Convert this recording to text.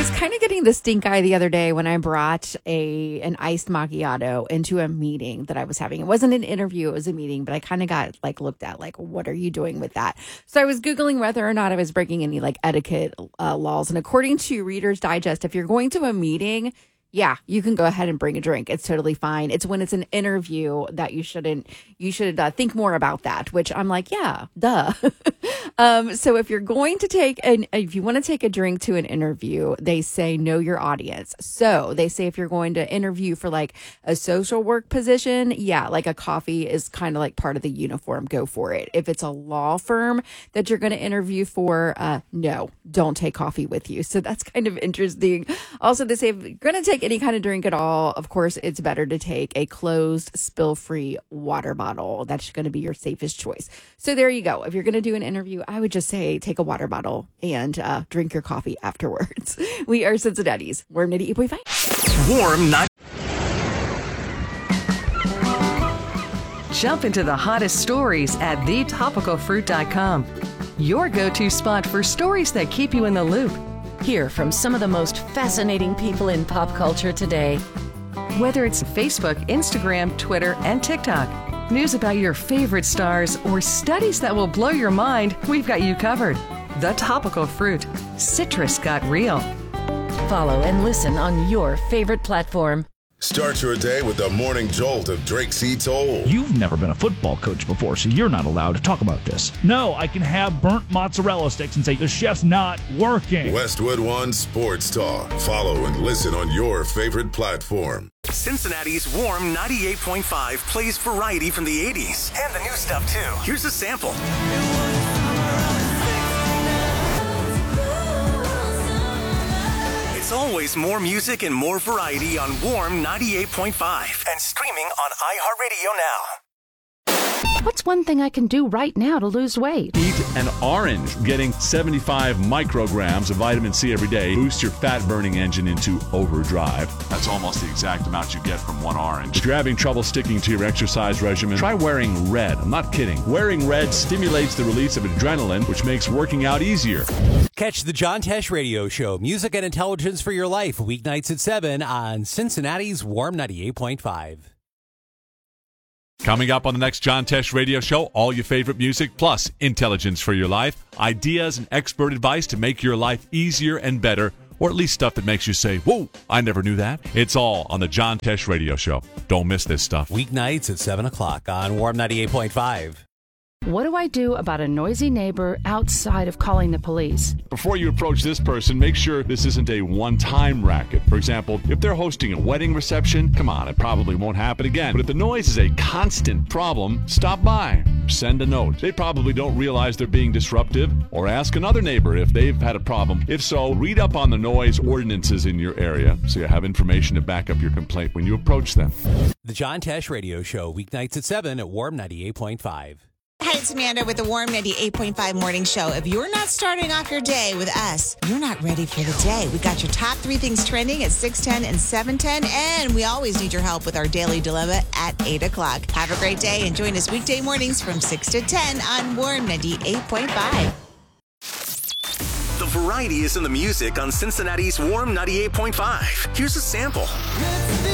was kind of getting the stink eye the other day when I brought an iced macchiato into a meeting that I was having. It wasn't an interview, it was a meeting, but I kind of got looked at like, what are you doing with that? So I was Googling whether or not I was breaking any etiquette laws. And according to Reader's Digest, if you're going to a meeting, yeah, you can go ahead and bring a drink. It's totally fine. It's when it's an interview that you should think more about that, which I'm like, yeah, duh. So if you want to take a drink to an interview, they say know your audience. So they say if you're going to interview for like a social work position, yeah, like a coffee is kind of like part of the uniform. Go for it. If it's a law firm that you're going to interview for, no, don't take coffee with you. So that's kind of interesting. Also, they say if you're going to take any kind of drink at all, of course, it's better to take a closed, spill-free water bottle. That's going to be your safest choice. So there you go. If you're going to do an interview, I would just say take a water bottle and drink your coffee afterwards. We are Cincinnati's Warm 98.5. Warm 90. Jump into the hottest stories at thetopicalfruit.com. Your go-to spot for stories that keep you in the loop. Hear from some of the most fascinating people in pop culture today. Whether it's Facebook, Instagram, Twitter, and TikTok, news about your favorite stars, or studies that will blow your mind, we've got you covered. The Topical Fruit. Citrus got real. Follow and listen on your favorite platform. Start your day with the morning jolt of Drake C. Toll. You've never been a football coach before, so you're not allowed to talk about this. No, I can have burnt mozzarella sticks and say the chef's not working. Westwood One Sports Talk. Follow and listen on your favorite platform. Cincinnati's Warm 98.5 plays variety from the 80s and the new stuff, too. Here's a sample. It's always more music and more variety on Warm 98.5 and streaming on iHeartRadio now. What's one thing I can do right now to lose weight? Eat an orange. Getting 75 micrograms of vitamin C every day boosts your fat-burning engine into overdrive. That's almost the exact amount you get from one orange. If you're having trouble sticking to your exercise regimen, try wearing red. I'm not kidding. Wearing red stimulates the release of adrenaline, which makes working out easier. Catch the John Tesh Radio Show, music and intelligence for your life, weeknights at 7 on Cincinnati's Warm 98.5. Coming up on the next John Tesh Radio Show, all your favorite music plus intelligence for your life, ideas and expert advice to make your life easier and better, or at least stuff that makes you say, whoa, I never knew that. It's all on the John Tesh Radio Show. Don't miss this stuff. Weeknights at 7 o'clock on Warm 98.5. What do I do about a noisy neighbor outside of calling the police? Before you approach this person, make sure this isn't a one-time racket. For example, if they're hosting a wedding reception, come on, it probably won't happen again. But if the noise is a constant problem, stop by. Send a note. They probably don't realize they're being disruptive, or ask another neighbor if they've had a problem. If so, read up on the noise ordinances in your area so you have information to back up your complaint when you approach them. The John Tesh Radio Show, weeknights at 7 at Warm 98.5. Hi, it's Amanda with the Warm 98.5 Morning Show. If you're not starting off your day with us, you're not ready for the day. We got your top 3 things trending at 6:10 and 7:10, and we always need your help with our Daily Dilemma at 8 o'clock. Have a great day and join us weekday mornings from 6 to 10 on Warm 98.5. The variety is in the music on Cincinnati's Warm 98.5. Here's a sample.